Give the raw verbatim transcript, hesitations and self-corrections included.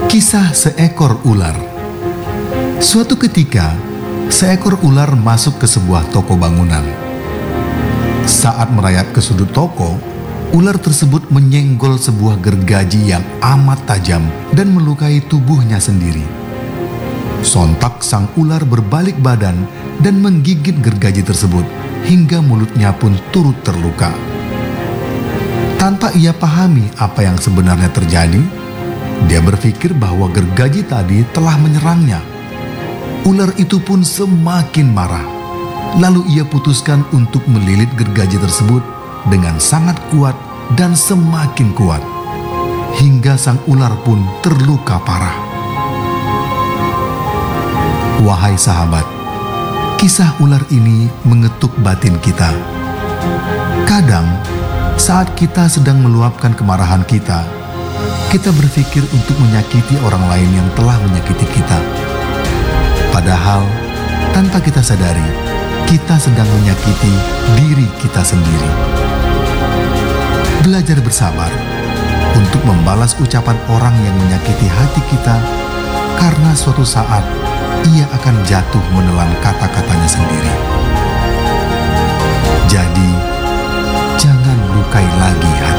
Kisah seekor ular. Suatu ketika, seekor ular masuk ke sebuah toko bangunan. Saat merayap ke sudut toko, ular tersebut menyenggol sebuah gergaji yang amat tajam dan melukai tubuhnya sendiri. Sontak sang ular berbalik badan dan menggigit gergaji tersebut hingga mulutnya pun turut terluka. Tanpa ia pahami apa yang sebenarnya terjadi, dia berpikir bahwa gergaji tadi telah menyerangnya. Ular itu pun semakin marah. Lalu ia putuskan untuk melilit gergaji tersebut dengan sangat kuat dan semakin kuat, hingga sang ular pun terluka parah. Wahai sahabat, kisah ular ini mengetuk batin kita. Kadang, saat kita sedang meluapkan kemarahan kita, kita berpikir untuk menyakiti orang lain yang telah menyakiti kita. Padahal, tanpa kita sadari, kita sedang menyakiti diri kita sendiri. Belajar bersabar untuk membalas ucapan orang yang menyakiti hati kita, karena suatu saat ia akan jatuh menelan kata-katanya sendiri. Jadi, jangan lukai lagi hati.